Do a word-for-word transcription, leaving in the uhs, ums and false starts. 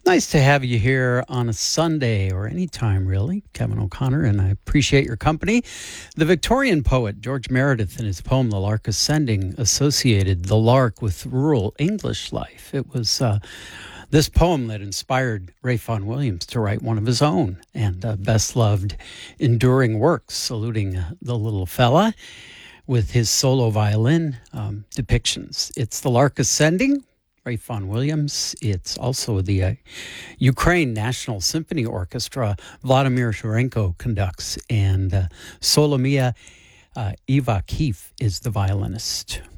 Nice to have you here on a Sunday or any time, really, Kevin O'Connor, and I appreciate your company. The Victorian poet George Meredith, in his poem The Lark Ascending, associated the lark with rural English life. It was uh, this poem that inspired Ray Vaughan Williams to write one of his own and uh, best-loved enduring works, saluting uh, the little fella with his solo violin um, depictions. It's The Lark Ascending, Ray Vaughan Williams. It's also the uh, Ukraine National Symphony Orchestra. Vladimir Shurenko conducts, and uh, Solomia uh, Ivakhiv is the violinist.